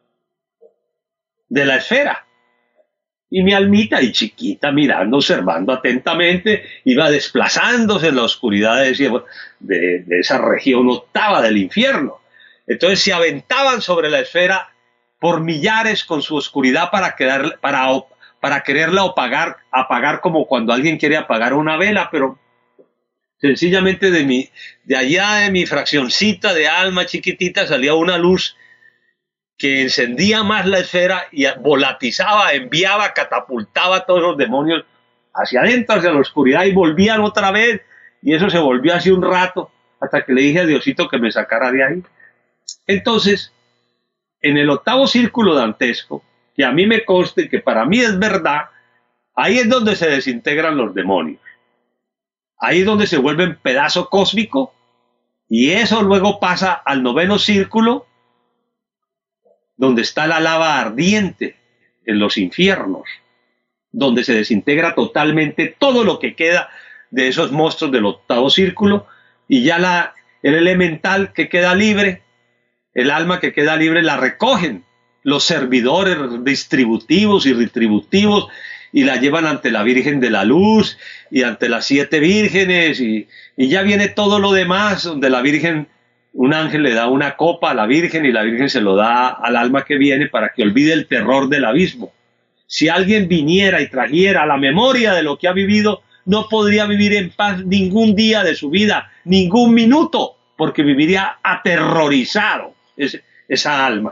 Speaker 2: de la esfera. Y mi almita, y chiquita, mirando, observando atentamente, iba desplazándose en la oscuridad de, de, de esa región octava del infierno. Entonces se aventaban sobre la esfera por millares con su oscuridad para, quedar, para, para quererla apagar, apagar como cuando alguien quiere apagar una vela, pero sencillamente de, mi, de allá de mi fraccioncita de alma chiquitita salía una luz que encendía más la esfera y volatizaba, enviaba, catapultaba a todos los demonios hacia adentro, hacia la oscuridad, y volvían otra vez, y eso se volvió así un rato, hasta que le dije a Diosito que me sacara de ahí. Entonces, en el octavo círculo dantesco, que a mí me conste que para mí es verdad, ahí es donde se desintegran los demonios. Ahí es donde se vuelven pedazo cósmico, y eso luego pasa al noveno círculo, donde está la lava ardiente en los infiernos, donde se desintegra totalmente todo lo que queda de esos monstruos del octavo círculo, y ya la, el elemental que queda libre, el alma que queda libre, la recogen los servidores distributivos y retributivos y la llevan ante la Virgen de la Luz y ante las siete vírgenes, y, y ya viene todo lo demás, donde la Virgen, un ángel le da una copa a la Virgen y la Virgen se lo da al alma que viene para que olvide el terror del abismo. Si alguien viniera y trajera la memoria de lo que ha vivido, no podría vivir en paz ningún día de su vida, ningún minuto, porque viviría aterrorizado ese, esa alma.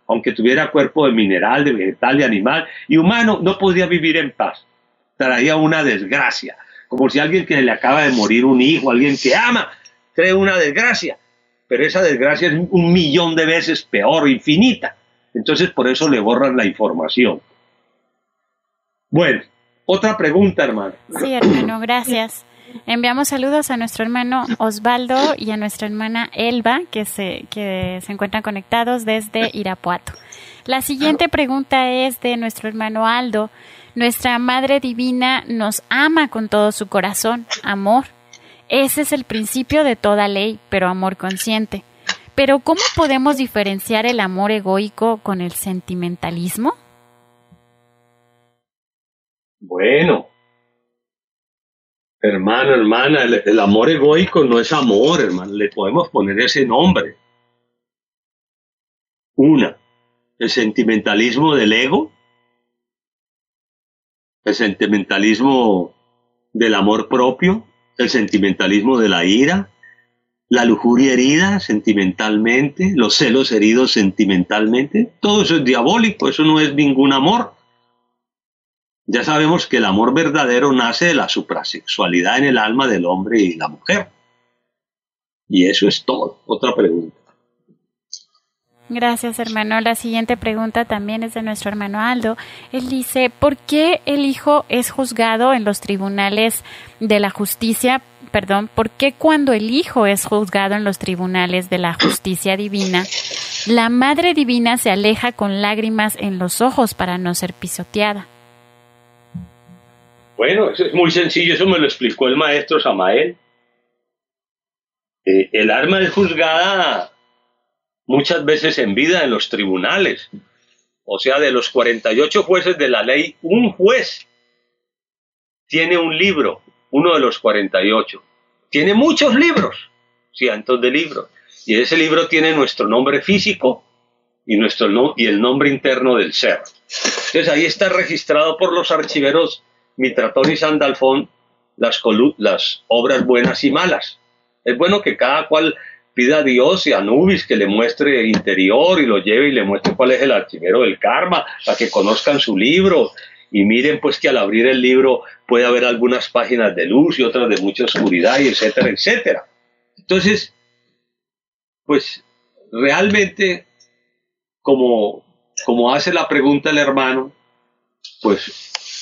Speaker 2: aunque tuviera cuerpo de mineral, de vegetal, de animal y humano, no podía vivir en paz. Traía una desgracia, como si alguien que le acaba de morir un hijo, alguien que ama, trae una desgracia, pero esa desgracia es un millón de veces peor, infinita. Entonces por eso le borran la información. Bueno, otra pregunta, hermano.
Speaker 1: Sí, hermano, gracias. Enviamos saludos a nuestro hermano Osvaldo y a nuestra hermana Elba, que se, que se encuentran conectados desde Irapuato. La siguiente pregunta es de nuestro hermano Aldo. Nuestra Madre Divina nos ama con todo su corazón, amor. Ese es el principio de toda ley, pero amor consciente. Pero ¿cómo podemos diferenciar el amor egoico con el sentimentalismo?
Speaker 2: Bueno, hermano, hermana, el, el amor egoico no es amor, hermano, le podemos poner ese nombre. Una, el sentimentalismo del ego, el sentimentalismo del amor propio, el sentimentalismo de la ira, la lujuria herida sentimentalmente, los celos heridos sentimentalmente, todo eso es diabólico, eso no es ningún amor. Ya sabemos que el amor verdadero nace de la suprasexualidad en el alma del hombre y la mujer. Y eso es todo. Otra pregunta.
Speaker 1: Gracias, hermano. La siguiente pregunta también es de nuestro hermano Aldo. Él dice, ¿por qué el hijo es juzgado en los tribunales de la justicia? Perdón, ¿por qué cuando el hijo es juzgado en los tribunales de la justicia divina, la Madre Divina se aleja con lágrimas en los ojos para no ser pisoteada?
Speaker 2: Bueno, eso es muy sencillo, eso me lo explicó el maestro Samael. Eh, el alma es juzgada muchas veces en vida en los tribunales. O sea, de los cuarenta y ocho jueces de la ley, un juez tiene un libro, uno de los cuarenta y ocho. Tiene muchos libros, cientos de libros. Y ese libro tiene nuestro nombre físico y, nuestro no, y el nombre interno del ser. Entonces ahí está registrado por los archiveros Mitratón y Sandalfón las, las obras buenas y malas. Es bueno que cada cual pida a Dios y a Anubis que le muestre interior y lo lleve y le muestre cuál es el archivero del karma, para que conozcan su libro y miren pues que al abrir el libro puede haber algunas páginas de luz y otras de mucha oscuridad y etcétera, etcétera. Entonces, pues realmente como, como hace la pregunta el hermano, pues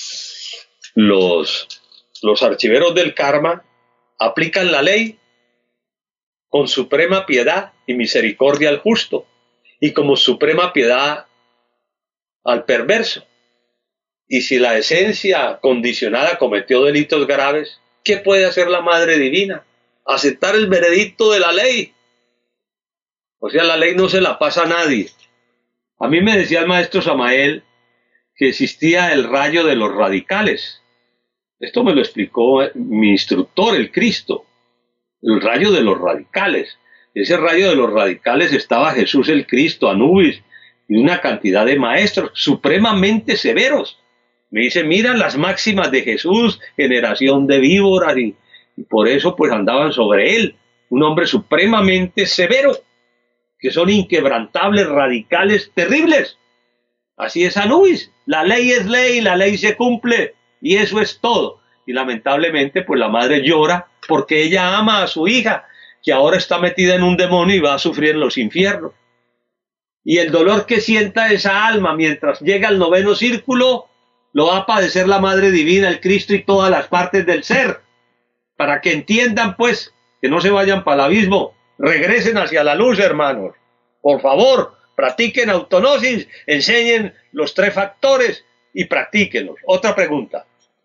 Speaker 2: Los, los archiveros del karma aplican la ley con suprema piedad y misericordia al justo y como suprema piedad al perverso. Y si la esencia condicionada cometió delitos graves, ¿qué puede hacer la Madre Divina? Aceptar el veredicto de la ley. O sea, la ley no se la pasa a nadie. A mí me decía el maestro Samael que existía el rayo de los radicales. Esto me lo explicó mi instructor, el Cristo, el rayo de los radicales. Ese rayo de los radicales estaba Jesús el Cristo, Anubis y una cantidad de maestros supremamente severos. Me dice, mira las máximas de Jesús, generación de víboras, y, y por eso pues andaban sobre él, un hombre supremamente severo, que son inquebrantables, radicales, terribles. Así es Anubis, la ley es ley, la ley se cumple. Y eso es todo. Y lamentablemente, pues la madre llora porque ella ama a su hija, que ahora está metida en un demonio y va a sufrir en los infiernos. Y el dolor que sienta esa alma mientras llega al noveno círculo, lo va a padecer la Madre Divina, el Cristo y todas las partes del ser. Para que entiendan, pues, que no se vayan para el abismo. Regresen hacia la luz, hermanos. Por favor, practiquen autognosis, enseñen los tres factores y practíquenlos. Otra pregunta.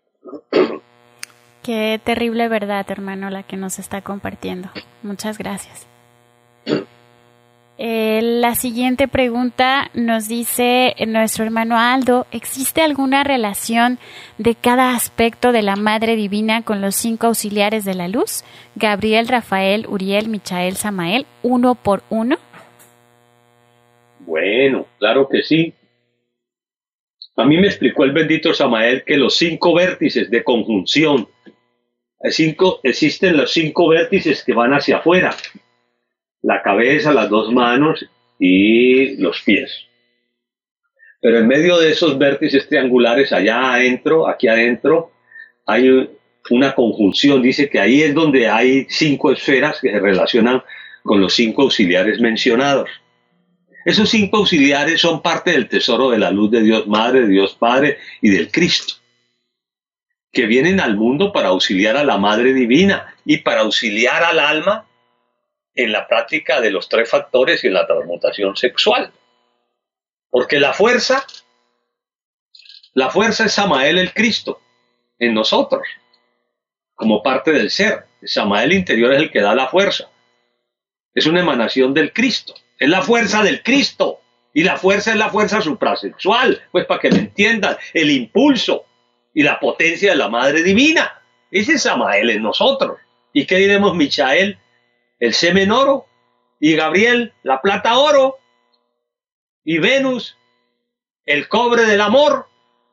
Speaker 1: Qué terrible verdad, hermano, la que nos está compartiendo. Muchas gracias. Eh, la siguiente pregunta nos dice nuestro hermano Aldo, ¿existe alguna relación de cada aspecto de la Madre Divina con los cinco auxiliares de la luz? Gabriel, Rafael, Uriel, Michael, Samael, uno por uno.
Speaker 2: Bueno, claro que sí. A mí me explicó el bendito Samael que los cinco vértices de conjunción, cinco, existen los cinco vértices que van hacia afuera, la cabeza, las dos manos y los pies. Pero en medio de esos vértices triangulares, allá adentro, aquí adentro, hay una conjunción. Dice que ahí es donde hay cinco esferas que se relacionan con los cinco auxiliares mencionados. Esos cinco auxiliares son parte del tesoro de la luz de Dios Madre, de Dios Padre y del Cristo, que vienen al mundo para auxiliar a la Madre Divina y para auxiliar al alma en la práctica de los tres factores y en la transmutación sexual. Porque la fuerza, la fuerza es Samael el Cristo en nosotros, como parte del ser. Samael interior es el que da la fuerza. Es una emanación del Cristo. Es la fuerza del Cristo. Y la fuerza es la fuerza suprasexual. Pues para que me entiendan, el impulso y la potencia de la Madre Divina. Ese es Samael en nosotros. ¿Y qué diremos Michael? El semen oro. Y Gabriel, la plata oro. Y Venus, el cobre del amor.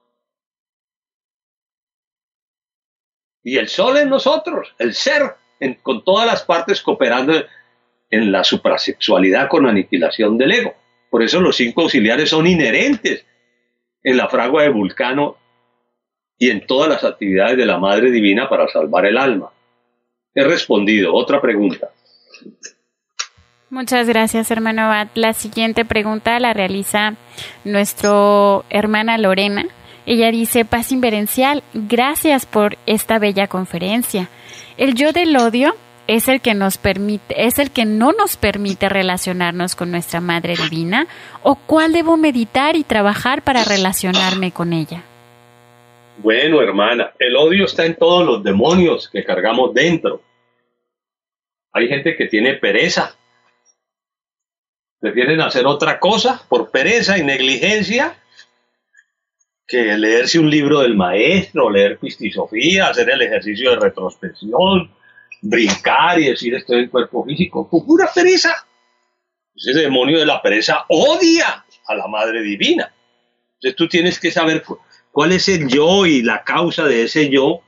Speaker 2: Y el sol en nosotros, el ser, en, con todas las partes cooperando en, en la suprasexualidad con aniquilación del ego. Por eso los cinco auxiliares son inherentes en la fragua de Vulcano y en todas las actividades de la Madre Divina para salvar el alma. He respondido. Otra pregunta.
Speaker 1: Muchas gracias, hermano Abad. La siguiente pregunta la realiza nuestra hermana Lorena. Ella dice: paz inverencial, gracias por esta bella conferencia. El yo del odio es el que nos permite, es el que no nos permite relacionarnos con nuestra Madre Divina, ¿o cuál debo meditar y trabajar para relacionarme con ella?
Speaker 2: Bueno, hermana, el odio está en todos los demonios que cargamos dentro. Hay gente que tiene pereza. Prefieren hacer otra cosa por pereza y negligencia que leerse un libro del maestro, leer Pistisofía, hacer el ejercicio de retrospección, brincar y decir estoy en cuerpo físico. Por pura pereza. Ese demonio de la pereza odia a la Madre Divina. Entonces tú tienes que saber cuál es el yo y la causa de ese yo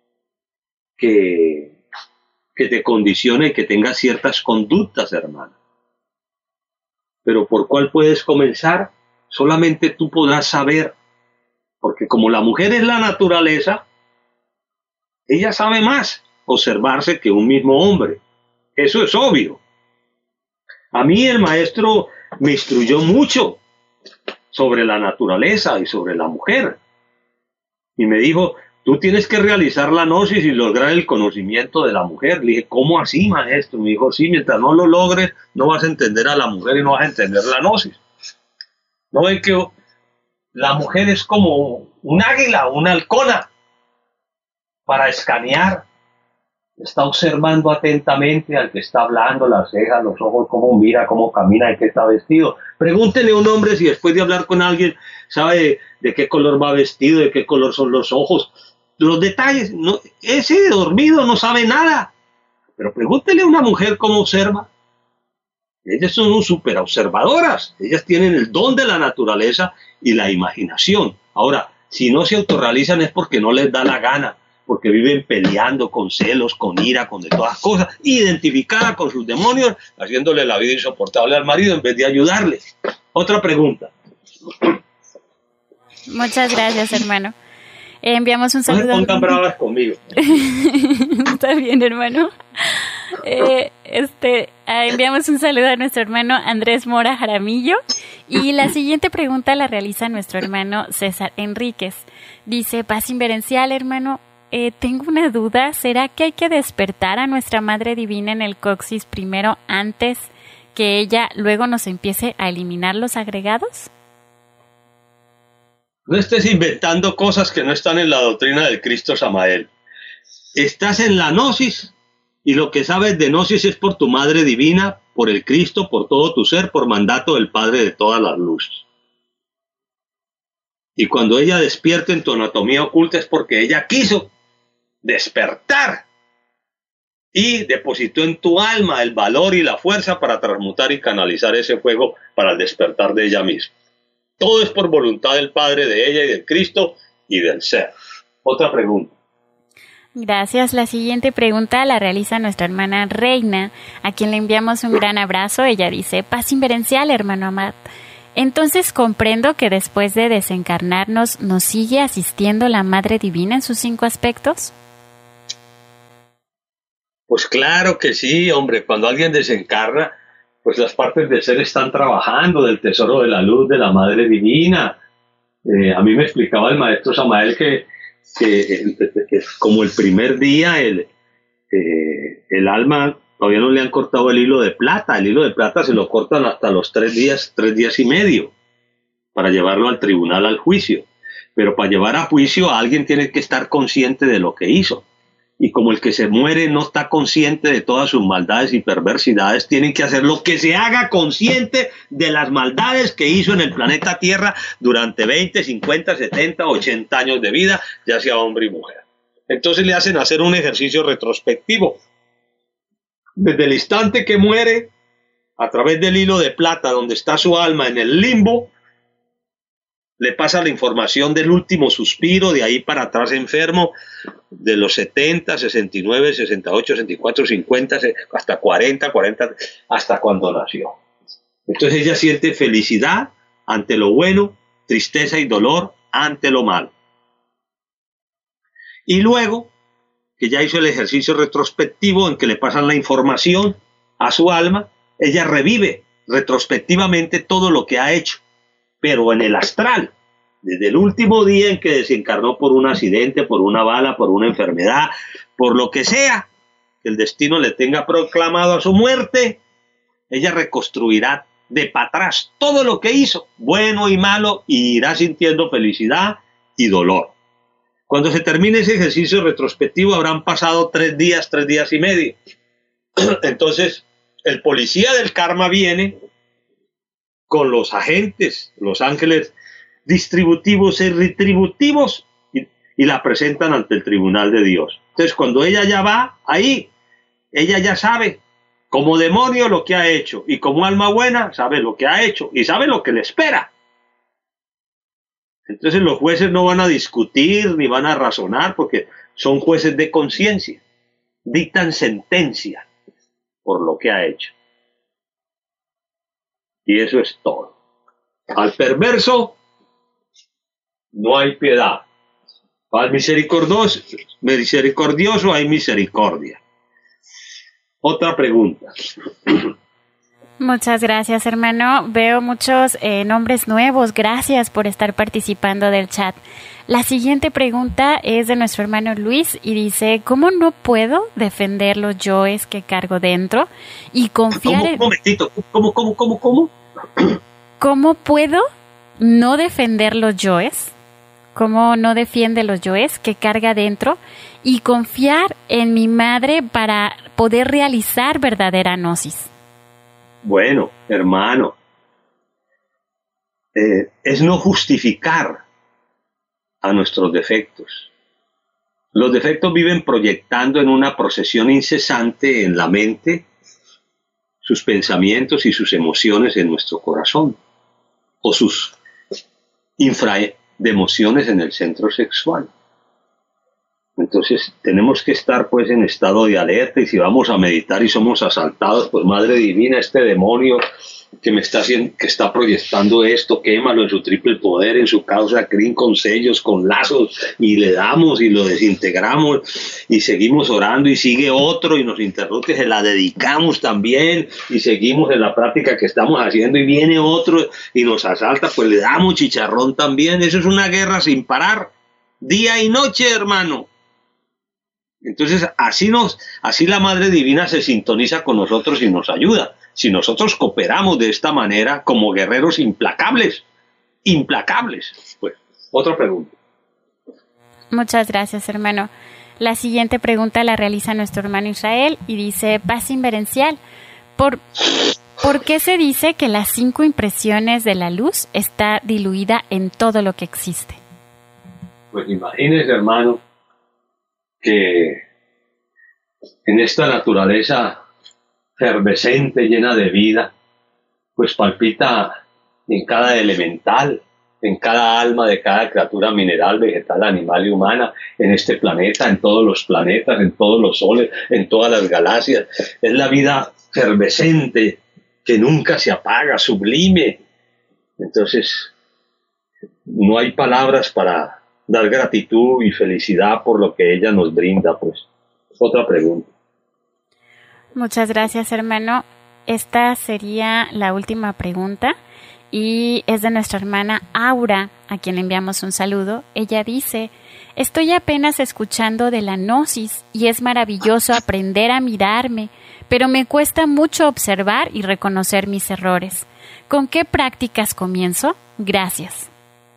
Speaker 2: que, que te condiciona y que tenga ciertas conductas, hermano. Pero ¿por cuál puedes comenzar? Solamente tú podrás saber, porque como la mujer es la naturaleza, ella sabe más observarse que un mismo hombre. Eso es obvio. A mí el maestro me instruyó mucho sobre la naturaleza y sobre la mujer. Y me dijo, tú tienes que realizar la gnosis y lograr el conocimiento de la mujer. Le dije, ¿cómo así, maestro? Me dijo, sí, mientras no lo logres, no vas a entender a la mujer y no vas a entender la gnosis. ¿No ven que la mujer es como un águila, una halcona, para escanear? Está observando atentamente al que está hablando, las cejas, los ojos, cómo mira, cómo camina, de qué está vestido. Pregúntele a un hombre si después de hablar con alguien sabe de, de qué color va vestido, de qué color son los ojos. Los detalles, no, ese dormido no sabe nada. Pero pregúntele a una mujer cómo observa. Ellas son súper observadoras. Ellas tienen el don de la naturaleza y la imaginación. Ahora, si no se autorrealizan es porque no les da la gana, porque viven peleando con celos, con ira, con de todas cosas, identificada con sus demonios, haciéndole la vida insoportable al marido en vez de ayudarle. Otra pregunta.
Speaker 1: Muchas gracias, hermano. Eh, enviamos un saludo.
Speaker 2: No se pongan bravas conmigo.
Speaker 1: Está bien, hermano. Eh, este, eh, enviamos un saludo a nuestro hermano Andrés Mora Jaramillo. Y la siguiente pregunta la realiza nuestro hermano César Enríquez. Dice, paz inverencial, hermano. Eh, tengo una duda. ¿Será que hay que despertar a nuestra Madre Divina en el coxis primero antes que ella luego nos empiece a eliminar los agregados?
Speaker 2: No estés inventando cosas que no están en la doctrina del Cristo Samael. Estás en la gnosis y lo que sabes de gnosis es por tu Madre Divina, por el Cristo, por todo tu ser, por mandato del Padre de todas las luces. Y cuando ella despierte en tu anatomía oculta es porque ella quiso despertar y depositó en tu alma el valor y la fuerza para transmutar y canalizar ese fuego para el despertar de ella misma. Todo es por voluntad del Padre, de ella y del Cristo y del ser. Otra pregunta.
Speaker 1: Gracias. La siguiente pregunta la realiza nuestra hermana Reina, a quien le enviamos un gran abrazo. Ella dice, paz inverencial, hermano Amad. Entonces comprendo que después de desencarnarnos nos sigue asistiendo la Madre Divina en sus cinco aspectos.
Speaker 2: Pues claro que sí, hombre. Cuando alguien desencarna, pues las partes del ser están trabajando, del tesoro de la luz de la Madre Divina. Eh, a mí me explicaba el maestro Samael que, que, que como el primer día el, eh, el alma todavía no le han cortado el hilo de plata. El hilo de plata se lo cortan hasta los tres días, tres días y medio para llevarlo al tribunal, al juicio. Pero para llevar a juicio a alguien tiene que estar consciente de lo que hizo. Y como el que se muere no está consciente de todas sus maldades y perversidades, tienen que hacer lo que se haga consciente de las maldades que hizo en el planeta Tierra durante veinte, cincuenta, setenta, ochenta años de vida, ya sea hombre y mujer. Entonces le hacen hacer un ejercicio retrospectivo. Desde el instante que muere, a través del hilo de plata donde está su alma en el limbo, le pasa la información del último suspiro, de ahí para atrás enfermo, de los setenta, sesenta y nueve, sesenta y ocho, sesenta y cuatro, cincuenta, hasta cuarenta, cuarenta, hasta cuando nació. Entonces ella siente felicidad ante lo bueno, tristeza y dolor ante lo malo. Y luego, que ya hizo el ejercicio retrospectivo en que le pasan la información a su alma, ella revive retrospectivamente todo lo que ha hecho, pero en el astral, desde el último día en que desencarnó por un accidente, por una bala, por una enfermedad, por lo que sea, que el destino le tenga proclamado a su muerte, ella reconstruirá de para atrás todo lo que hizo, bueno y malo, y irá sintiendo felicidad y dolor. Cuando se termine ese ejercicio retrospectivo habrán pasado tres días, tres días y medio. Entonces, el policía del karma viene con los agentes, los ángeles distributivos y retributivos, y, y la presentan ante el tribunal de Dios. Entonces, cuando ella ya va ahí, ella ya sabe como demonio lo que ha hecho, y como alma buena sabe lo que ha hecho, y sabe lo que le espera. Entonces los jueces no van a discutir, ni van a razonar, porque son jueces de conciencia, dictan sentencia por lo que ha hecho. Y eso es todo. Al perverso no hay piedad. Al misericordioso, misericordioso hay misericordia. Otra pregunta.
Speaker 1: Muchas gracias, hermano. Veo muchos eh, nombres nuevos. Gracias por estar participando del chat. La siguiente pregunta es de nuestro hermano Luis y dice, ¿cómo no puedo defender los yoes que cargo dentro y confiar
Speaker 2: ¿Cómo,
Speaker 1: en...
Speaker 2: Un momentito. ¿Cómo, cómo, cómo, cómo?
Speaker 1: ¿Cómo puedo no defender los yoes? ¿Cómo no defiende los yoes que carga dentro y confiar en mi madre para poder realizar verdadera gnosis?
Speaker 2: Bueno, hermano, eh, es no justificar a nuestros defectos. Los defectos viven proyectando en una procesión incesante en la mente sus pensamientos y sus emociones en nuestro corazón, o sus infraemociones en el centro sexual. Entonces tenemos que estar pues en estado de alerta, y si vamos a meditar y somos asaltados, pues Madre Divina, este demonio que me está haciendo, que está proyectando esto, quémalo en su triple poder, en su causa crin, con sellos, con lazos, y le damos y lo desintegramos y seguimos orando, y sigue otro y nos interrumpe, se la dedicamos también y seguimos en la práctica que estamos haciendo, y viene otro y nos asalta, pues le damos chicharrón también. Eso es una guerra sin parar, día y noche, hermano. Entonces así, nos, así la Madre Divina se sintoniza con nosotros y nos ayuda. Si nosotros cooperamos de esta manera como guerreros implacables, implacables. Pues, otra pregunta.
Speaker 1: Muchas gracias, hermano. La siguiente pregunta la realiza nuestro hermano Israel y dice, paz inverencial, ¿por, ¿por qué se dice que las cinco impresiones de la luz está diluida en todo lo que existe?
Speaker 2: Pues imagínese, hermano, que en esta naturaleza efervescente, llena de vida, pues palpita en cada elemental, en cada alma de cada criatura mineral, vegetal, animal y humana, en este planeta, en todos los planetas, en todos los soles, en todas las galaxias. Es la vida efervescente que nunca se apaga, sublime, Entonces, no hay palabras para dar gratitud y felicidad por lo que ella nos brinda, pues. Otra pregunta.
Speaker 1: Muchas gracias, hermano. Esta sería la última pregunta y es de nuestra hermana Aura, a quien le enviamos un saludo. Ella dice: estoy apenas escuchando de la gnosis y es maravilloso aprender a mirarme, pero me cuesta mucho observar y reconocer mis errores. ¿Con qué prácticas comienzo? Gracias.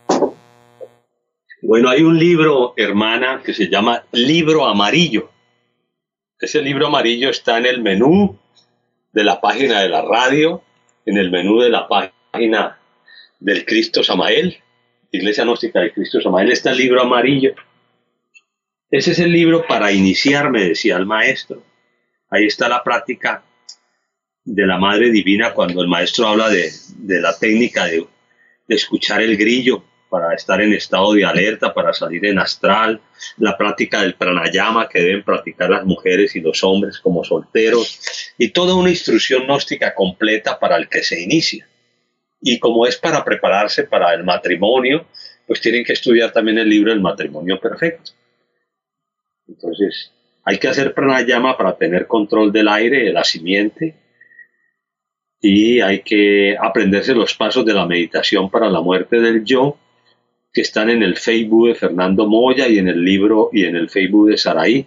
Speaker 2: Bueno, hay un libro, hermana, que se llama Libro Amarillo. Ese libro amarillo está en el menú de la página de la radio, en el menú de la página del Cristo Samael, Iglesia Gnóstica del Cristo Samael, está el libro amarillo. Ese es el libro para iniciar, me decía el maestro. Ahí está la práctica de la Madre Divina cuando el maestro habla de, de la técnica de, de escuchar el grillo para estar en estado de alerta, para salir en astral, la práctica del pranayama que deben practicar las mujeres y los hombres como solteros, y toda una instrucción gnóstica completa para el que se inicia. Y como es para prepararse para el matrimonio, pues tienen que estudiar también el libro del matrimonio perfecto. Entonces, hay que hacer pranayama para tener control del aire, de la simiente, y hay que aprenderse los pasos de la meditación para la muerte del yo, que están en el Facebook de Fernando Moya y en el libro y en el Facebook de Saraí.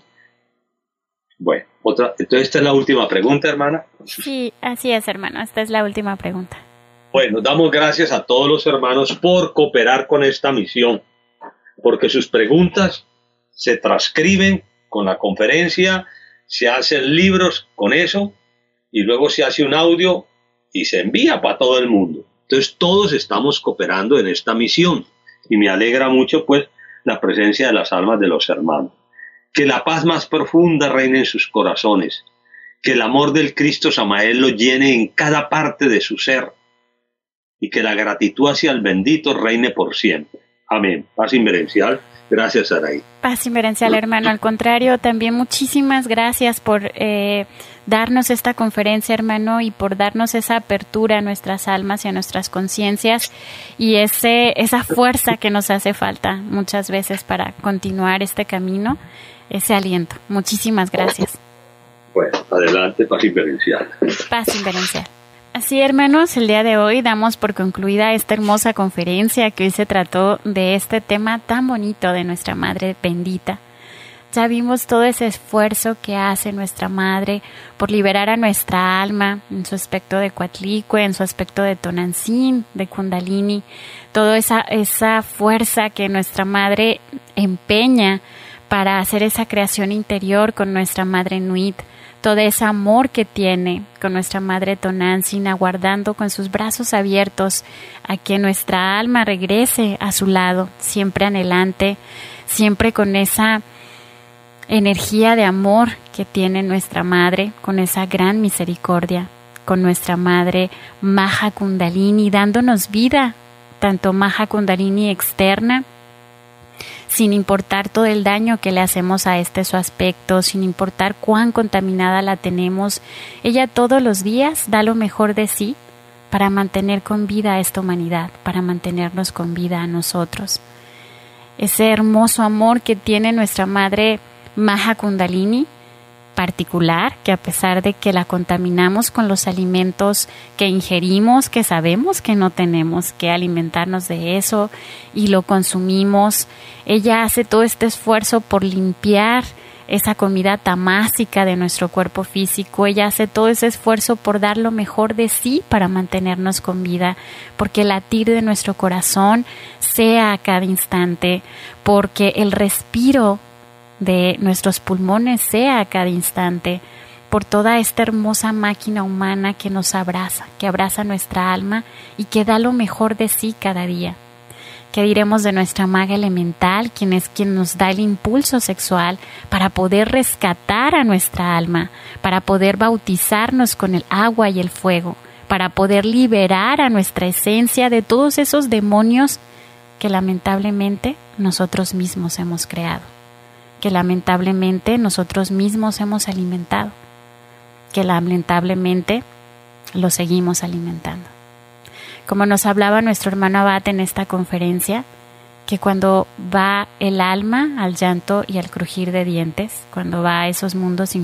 Speaker 2: Bueno, otra, entonces esta es la última pregunta, hermana.
Speaker 1: Sí, así es, hermano, esta es la última pregunta.
Speaker 2: Bueno, damos gracias a todos los hermanos por cooperar con esta misión, porque sus preguntas se transcriben con la conferencia, se hacen libros con eso, y luego se hace un audio y se envía para todo el mundo. Entonces todos estamos cooperando en esta misión. Y me alegra mucho, pues, la presencia de las almas de los hermanos. Que la paz más profunda reine en sus corazones. Que el amor del Cristo Samael lo llene en cada parte de su ser. Y que la gratitud hacia el bendito reine por siempre. Amén. Paz inmerencial. Gracias, Saraí.
Speaker 1: Paz inmerencial, hermano. Al contrario, también muchísimas gracias por eh, darnos esta conferencia, hermano, y por darnos esa apertura a nuestras almas y a nuestras conciencias y ese esa fuerza que nos hace falta muchas veces para continuar este camino, ese aliento. Muchísimas gracias.
Speaker 2: Bueno, adelante, paz inmerencial.
Speaker 1: Paz inmerencial. Así, hermanos, el día de hoy damos por concluida esta hermosa conferencia que hoy se trató de este tema tan bonito de nuestra Madre bendita. Ya vimos todo ese esfuerzo que hace nuestra Madre por liberar a nuestra alma en su aspecto de Coatlicue, en su aspecto de Tonantzin, de Kundalini, toda esa, esa fuerza que nuestra Madre empeña para hacer esa creación interior con nuestra Madre Nuit, todo ese amor que tiene con nuestra Madre Tonantzin, aguardando con sus brazos abiertos a que nuestra alma regrese a su lado, siempre anhelante, siempre con esa energía de amor que tiene nuestra Madre, con esa gran misericordia, con nuestra Madre Maha Kundalini, dándonos vida, tanto Maha Kundalini externa, sin importar todo el daño que le hacemos a este su aspecto, sin importar cuán contaminada la tenemos, ella todos los días da lo mejor de sí para mantener con vida a esta humanidad, para mantenernos con vida a nosotros. Ese hermoso amor que tiene nuestra Madre Maha Kundalini particular, que a pesar de que la contaminamos con los alimentos que ingerimos, que sabemos que no tenemos que alimentarnos de eso y lo consumimos, ella hace todo este esfuerzo por limpiar esa comida tamásica de nuestro cuerpo físico. Ella hace todo ese esfuerzo por dar lo mejor de sí para mantenernos con vida, porque el latir de nuestro corazón sea a cada instante, porque el respiro de nuestros pulmones sea a cada instante, por toda esta hermosa máquina humana que nos abraza, que abraza nuestra alma y que da lo mejor de sí cada día. ¿Qué diremos de nuestra maga elemental, quien es quien nos da el impulso sexual para poder rescatar a nuestra alma, para poder bautizarnos con el agua y el fuego, para poder liberar a nuestra esencia de todos esos demonios que lamentablemente nosotros mismos hemos creado, que lamentablemente nosotros mismos hemos alimentado, que lamentablemente lo seguimos alimentando? como nos hablaba nuestro hermano Abad en esta conferencia, que cuando va el alma al llanto y al crujir de dientes, cuando va a esos mundos